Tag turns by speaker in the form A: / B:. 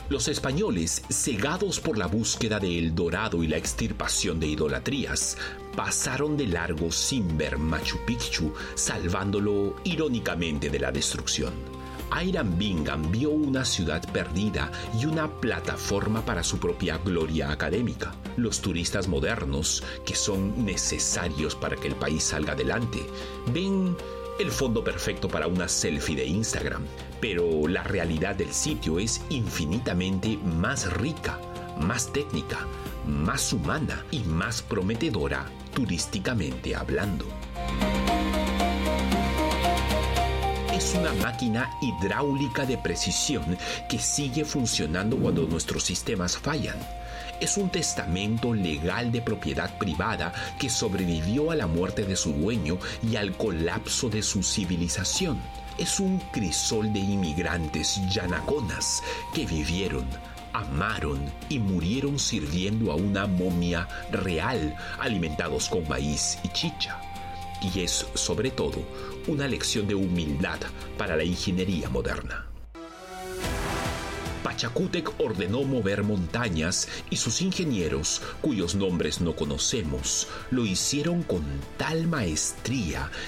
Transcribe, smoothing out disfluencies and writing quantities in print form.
A: Los españoles, cegados por la búsqueda de El Dorado y la extirpación de idolatrías, pasaron de largo sin ver Machu Picchu, salvándolo irónicamente de la destrucción. Hiram Bingham vio una ciudad perdida y una plataforma para su propia gloria académica. Los turistas modernos, que son necesarios para que el país salga adelante, ven el fondo perfecto para una selfie de Instagram, pero la realidad del sitio es infinitamente más rica, más técnica, más humana y más prometedora turísticamente hablando. Es una máquina hidráulica de precisión que sigue funcionando cuando nuestros sistemas fallan. Es un testamento legal de propiedad privada que sobrevivió a la muerte de su dueño y al colapso de su civilización. Es un crisol de inmigrantes yanaconas que vivieron, amaron y murieron sirviendo a una momia real, alimentados con maíz y chicha. Y es, sobre todo, una lección de humildad para la ingeniería moderna. Pachacútec ordenó mover montañas y sus ingenieros, cuyos nombres no conocemos, lo hicieron con tal maestría